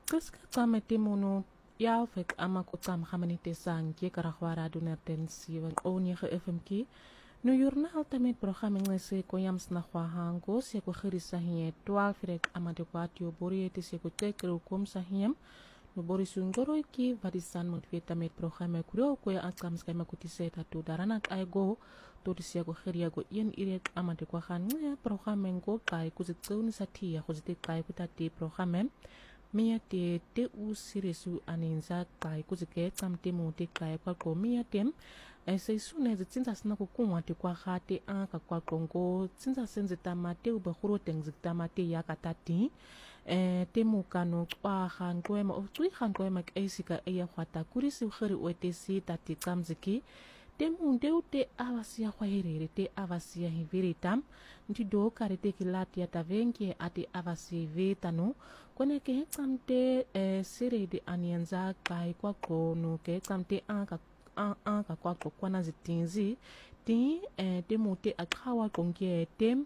Kuska kama timono yaalvek ama kutsam hamanite sang ye karahwara dunertensi wan onye FMK. No jornal tamit programma ngese ko yams na hwahango se ko khirisa hiye 12 rek ama de kwatio boriete se ko tekro kom sahiem. No borisun goro ki vadisan mot tamit programma kuro ko ya atkam skema kutiseta tu daranak ay go to disia ko khiria go yen irek ama de kwa khan programma ngo kai kuzitsun satia kuzite kai kutati programma Mia te u sirisu aninza kai kuzike tamte mo te kai kwa ko mia tem se sune zitsinza sina kukunwa te kwa khate an ka kwa kongo tsinza senze tamate u bahuro tengzi tamate ya katati te mo kano kwa khan ko ma tui khan ko ma esika ya khata kurisi khiri wete si tati tamziki te munde te avasia kwa herere te avasia hiviritam nti do karete kilati ya tavenke ate avasia vetano kone ke hexamte sere de anianza kai kwa kono ke hexamte anka kwa kwana zitinzi ti te mute akawa konge tem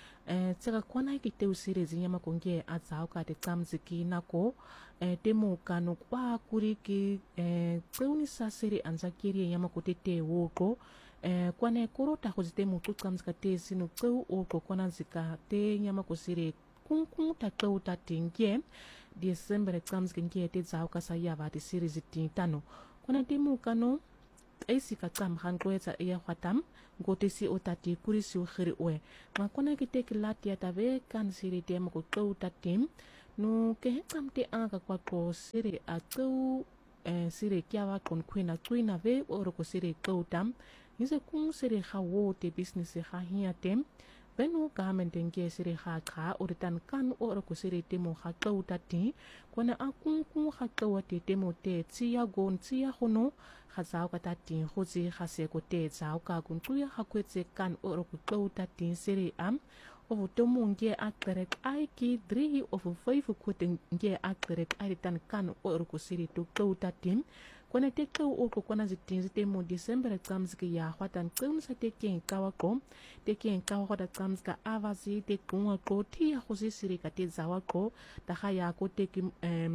tsaka kwana ki te usire zinyama konge azao ka te tamziki nako te mo kano kwa kuri ki tseuni sa sere anza kiri yama kote te woko kwane korota khozite mutu tamzika te sinu tseu oko kwana zika te nyama kosire kung ta tseu ta tingye December tamzika nge te zao ka sa yava te siri zitintano kwana te mo kano aisi ka tsam hankwetsa iya khatam ngote si otati kuri si ukhiri we ngakona kite kilati ya tave kan siri te mo ko tatim no ke hexamte anga kwa ko siri a tsau siri kyawa kon kwina twina ve oro ko siri tam yise kung siri khawo te business kha hiya tem benu government nge siri kha oritan kan oro ko siri te mo kha tati kona akung kha te mo te tsiya gon tsiya hono khazao ka tati khozi khase ko te zao ka kun tuya hakwetse kan oro ko tati siri am of tomo nge akterek aiki 3 of 5 kote nge akterek aitan kan oro ko siri to tati kone te oko kona zitinzi te mo December tsamziki ya hwatan tsamsa te ken kawa ko te ken kawa hwata tsamzika avazi te kunwa ko ti ya khozi siri ka te zawa ko ta khaya ko te ki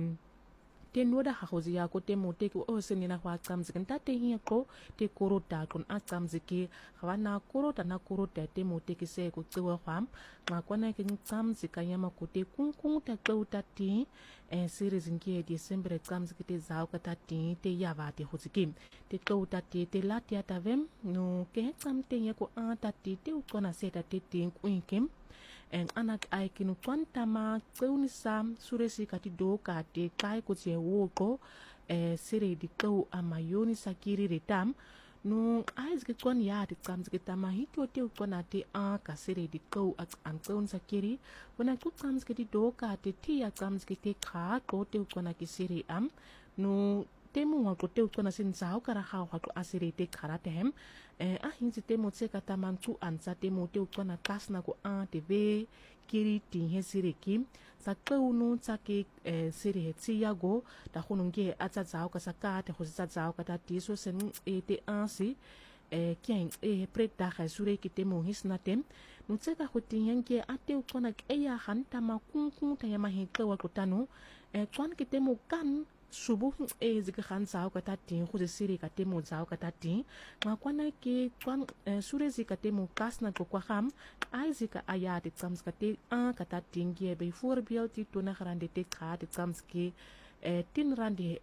te noda hakozi ya ko te mo te ki o senina hwa tsamziki nta te hiya ko te korota kon a tsamziki khwana korota na korota te mo te ki se ko tsewa hwam nga kwana ki tsamzika yama ko te kung ta ti series nge December tsamziki te zao ka ti te yava te khoziki te te lati ya tavem no ke tsamte ya ko a ti te ukona seta te kuinkim en anak aikinu kwantama tseunisa suresi kati do ka te kai ko tse woko sere di kau amayoni sakiri retam no ais ke kon ya te tsamziki tama hito te ukona te a ka sere di kau at an tseun sakiri wana ku tsamziki di do ka te ya tsamziki te ka ko te ukona ki sere am no temu wa ko te ukona sin zao kara ha ko asere te karate hem hinzi temu tseka tamantu anza temu te ukona kasna ko a te ve kiri ti he sere ki sa kaunu tsake sere he tsiyago ta khununge atsa zao ka saka te khosisa zao ka ta tiso sen te ansi kien preta ha sure ki temu hisna tem no tseka khotinyange ate ukona eya hanta makung ta yama he kawa ko tanu kwan ki temu kan subu zika khan zao ka tati khuze siri ka temu zao ka tati ngakwana ki kwan sure zika temu kasna ko kwa kham ai zika ayati tsams ka te a ka tati ngie be voorbeeld ti tona grande te kha te tsams ki tin rande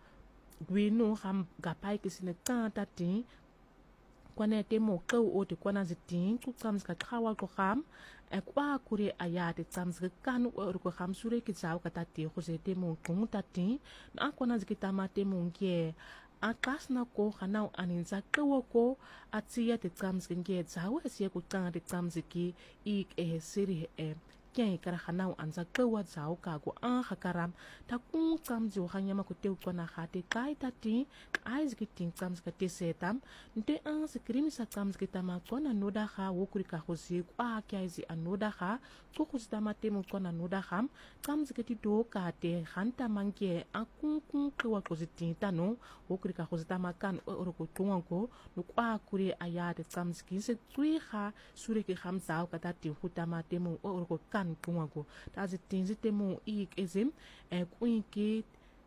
gwino kham gapai ki sine ta tati kwana temu ko o te kwana zitin ku tsams ka khawa ko kham kwa kure ayate tsamzika kanu ko kham sure ki zao ka tati khuze temu tung tati na kwana zikita ma temu nge akasna ko khanau aninza ko atsiya te tsamzika nge zao asiya ku tanga te tsamziki ik siri kien kara khanau anza kawa zao ka go khakaram ta kung tsamzi o khanyama ko te kwana khate kai tati aiz ki ting tsamzika te setam nte skrimi sa tsamzika ma kona noda kha wokuri ka khozi kwa kyaizi anoda kha ko khuzda te mo kona noda kham tsamzika ti do ka te khanta manke akung kwa ko zitinta no wokuri ka khuzda ma kan oro ko tungo no kwa kuri ayate tsamziki se tui kha sure ki kham zao ka tati hutama te mo oro ko kan kan kungago tazi tinzi temu ezim kuiki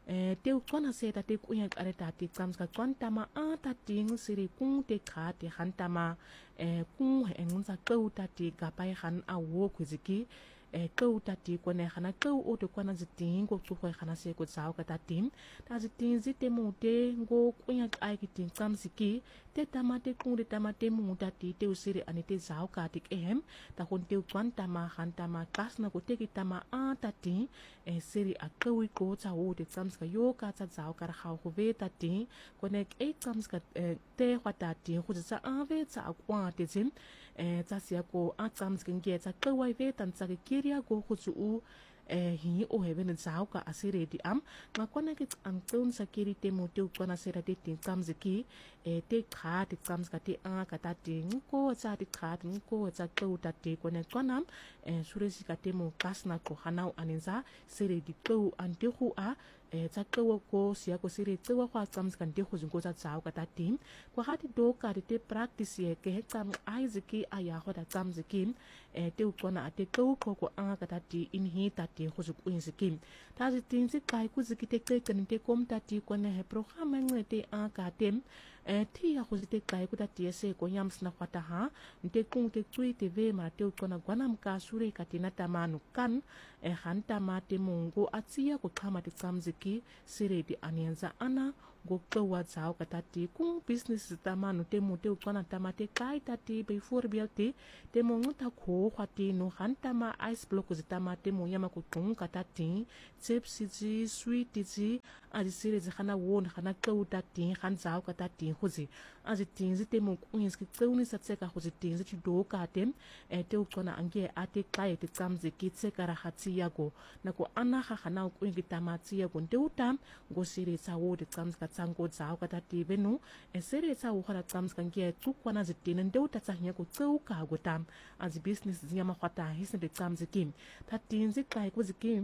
te kona se ta te kuya kare ta te tsamska kwanta ma a ta ting siri kung te kha te hantama kung engunsa kau ta te gapai han a wo kwiziki kau ta te kone hana kau o te kwana ziting ko tu hana se ko tsao ka ta tim ta ziting zi te mu te ngo kuya ai ki ting tsamsiki te tamate kung te tamate mu ta te usiri ani te zao ka te ehem ta kon te kwanta ma hantama kasna ko te ki tama a ta ti siri a kau ko tsa o te tsamska yo ka tsa zao ka khau ko ve ta ti kone e tsamska te hwata ti ko tsa a ve tsa a kwa te zim tsa sia ko a tsamska nge tsa kau ai ve tan tsa ki kiria ko ko tsu u hi o hebe na zao ka asire di am nga kona ki ang tun sa kiri te mo te kona sera te ting tsamziki te kha te tsamska te a ka ta ting ko tsa te kha ting ko tsa kau ta te kone konam suresi ka te mo kasna ko hanau aninza sere di kau an te hu a tsa kau ko sia ko sere tsawa kwa tsamska te hu zungo tsa zao ka ta ting ko hati do ka te practice ye ke he tsam aiziki aya ho ta tsamziki te kona ate kau ko a ka ta ti in hi ta ti ho zu kuin sikim ta zi tin zi kai ku zi ki te kan te kom ta ti kone he program ngwe te a ka tem ti ya ho zi te kai ku ta ti se ko yams na kwata ha te kung te tsui te ve ma te kona gwanam ka sure ka ti na tamanu kan hanta ma te mungu atsia ko kama te tsamziki sire di anianza ana go kawa zao ka ta ti kung business tamanu te mu te kona tamate kai ta ti be for biate te mo ngota ko khwati no hanta ma ice block zi tamate mo yama ko tung ka ta ti chips zi sweet zi a sire zi khana won khana kau ta ti khan zao ka ta ti khuzi a zi tin zi te mo kuins ki tsauni sa tseka khuzi tin zi do ka tem te kona ange ate kai te tsamziki tseka ra hatsi yago na ko ana ha khana ku ngi tamatsi yago te utam go sire sa wo te tsamska tsango zao ka ta ti benu sire sa wo khana tsamska nge tu kwana zi tin te uta tsa nya ko tsau ka go tam as business zi ma khwata hisne te tsamziki ta tin zi kai ku zikim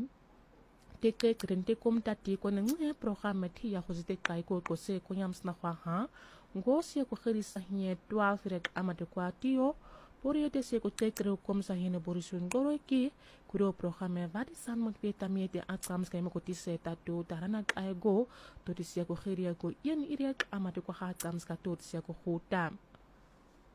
te ke krente kom ta ti ko nge program thi ya khuzite kai ko se ko yams na khwa ha ngo se ko khiri sa hie 12 rek amate kwa tio poriete se ko te kre kom sa hine borisun goro ki kuro program vadi san mo peta miete atsams kai mo ko ti se ta to tarana kai go to ti se ko khiri ko yen irek amate ko ha tsams ka to ti se ko khuta